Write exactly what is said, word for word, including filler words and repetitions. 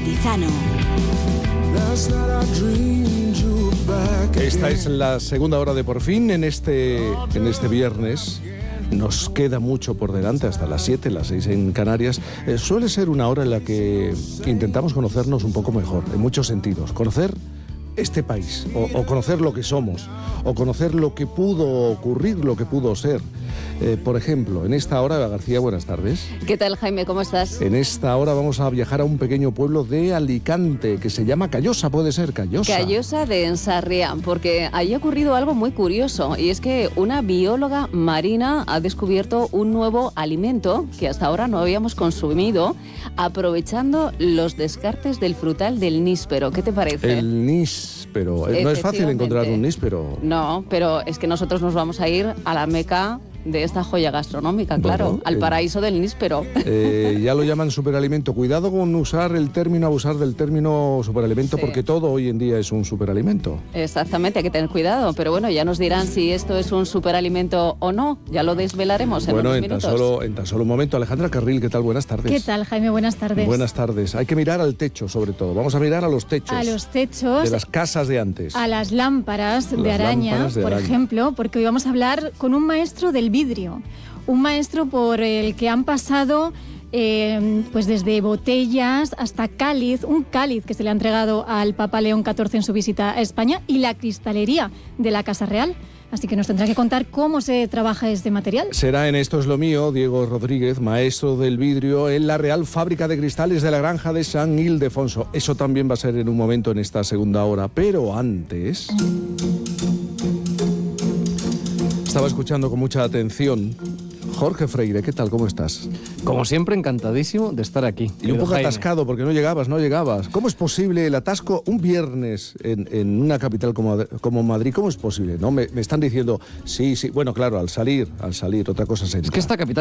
Antizano. Esta es la segunda hora de Por Fin en este, en este viernes. Nos queda mucho por delante, hasta las siete, las seis en Canarias. Eh, suele ser una hora en la que intentamos conocernos un poco mejor, en muchos sentidos. Conocer este país, o, o conocer lo que somos, o conocer lo que pudo ocurrir, lo que pudo ser. Eh, por ejemplo, en esta hora, Eva García, buenas tardes. ¿Qué tal, Jaime? ¿Cómo estás? En esta hora vamos a viajar a un pequeño pueblo de Alicante que se llama Callosa, puede ser, Callosa. Callosa de Ensarriá, porque allí ha ocurrido algo muy curioso, y es que una bióloga marina ha descubierto un nuevo alimento que hasta ahora no habíamos consumido, aprovechando los descartes del frutal del níspero. ¿Qué te parece? El níspero. No es fácil encontrar un níspero. No, pero es que nosotros nos vamos a ir a la meca de esta joya gastronómica, claro, bueno, al paraíso eh, del níspero. Eh, ya lo llaman superalimento. Cuidado con usar el término, abusar del término superalimento, sí, porque todo hoy en día es un superalimento. Exactamente, hay que tener cuidado, pero bueno, ya nos dirán si esto es un superalimento o no, ya lo desvelaremos en bueno, unos en minutos. Tan solo, en tan solo un momento. Alejandra Carril, ¿qué tal? Buenas tardes. ¿Qué tal, Jaime? Buenas tardes. Buenas tardes. Hay que mirar al techo, sobre todo. Vamos a mirar a los techos. A los techos. De las casas de antes. A las lámparas de las araña, lámparas de por araña. ejemplo, porque hoy vamos a hablar con un maestro del vidrio. Un maestro por el que han pasado eh, pues desde botellas hasta cáliz, un cáliz que se le ha entregado al Papa León catorce en su visita a España, y la cristalería de la Casa Real. Así que nos tendrá que contar cómo se trabaja este material. Será en Esto es lo mío, Diego Rodríguez, maestro del vidrio en la Real Fábrica de Cristales de la Granja de San Ildefonso. Eso también va a ser en un momento en esta segunda hora, pero antes... Estaba escuchando con mucha atención. Jorge Freire, ¿qué tal? ¿Cómo estás? Como siempre, encantadísimo de estar aquí. Y un poco Jaime. atascado, porque no llegabas, no llegabas. ¿Cómo es posible el atasco un viernes en, en una capital como, como Madrid? ¿Cómo es posible? ¿No? Me, me están diciendo, sí, sí, bueno, claro, al salir, al salir, otra cosa sería. Es que esta capital